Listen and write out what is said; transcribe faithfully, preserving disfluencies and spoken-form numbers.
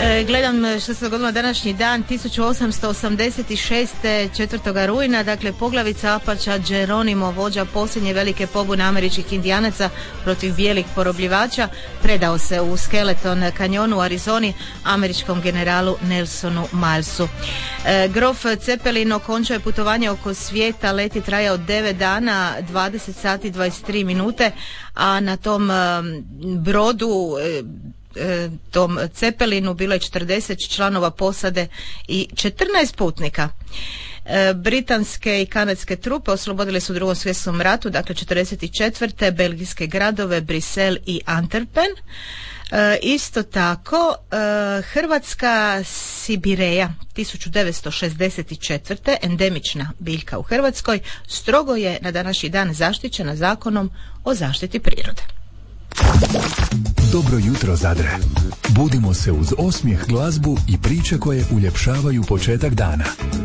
E, gledam što se dogodilo današnji dan, tisuću osamsto osamdeset šeste. četvrtog rujna, dakle poglavica Apača Geronimo, vođa posljednje velike pobune američkih indijanaca protiv bijelih porobljivača, predao se u Skeleton kanjonu u Arizoni američkom generalu Nelsonu Milesu. E, grof Zeppelin okončao je putovanje oko svijeta, let je trajao devet dana, dvadeset sati dvadeset tri minute, a na tom um, brodu e, tom Zeppelinu bilo je četrdeset članova posade i četrnaest putnika. Britanske i kanadske trupe oslobodile su u Drugom svjetskom ratu, dakle četrdeset četvrte. belgijske gradove Brisel i Antwerpen. E, isto tako e, Hrvatska sibireja tisuću devetsto šezdeset četvrte. endemična biljka u Hrvatskoj, strogo je na današnji dan zaštićena Zakonom o zaštiti prirode. Dobro jutro, Zadre. Budimo se uz osmijeh, glazbu i priče koje uljepšavaju početak dana.